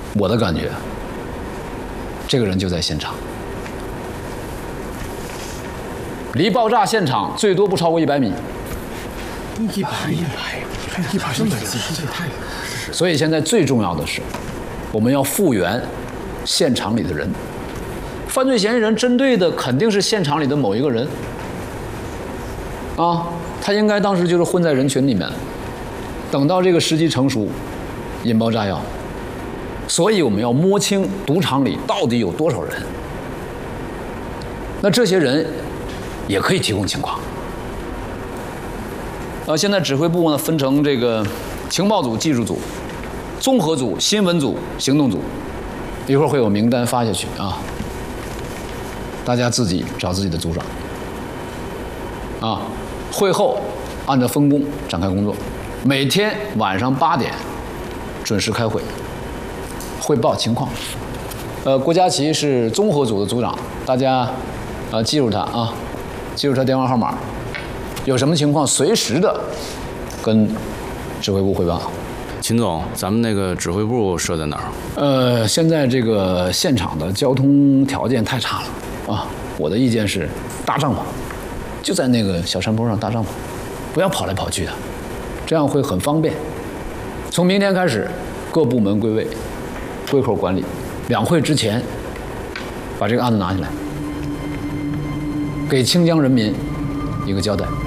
我的感觉，这个人就在现场，离爆炸现场最多不超过100米。 100，这么近，这也太…… 所以现在最重要的是，我们要复原现场里的人。犯罪嫌疑人针对的肯定是现场里的某一个人，啊，他应该当时就是混在人群里面，等到这个时机成熟，引爆炸药。所以我们要摸清赌场里到底有多少人。那这些人也可以提供情况。现在指挥部呢分成这个情报组、技术组、综合组、新闻组、行动组，一会儿会有名单发下去啊，大家自己找自己的组长。啊，会后按照分工展开工作，每天晚上8点准时开会，汇报情况。郭佳琪是综合组的组长，大家记住他啊，记住他电话号码。有什么情况随时的跟指挥部汇报。 秦总，咱们那个指挥部设在哪儿？ 现在这个现场的交通条件太差了啊！我的意见是搭帐篷，就在那个小山坡上搭帐篷，不要跑来跑去的，这样会很方便。从明天开始，各部门归位，归口管理。两会之前，把这个案子拿下来，给清江人民一个交代。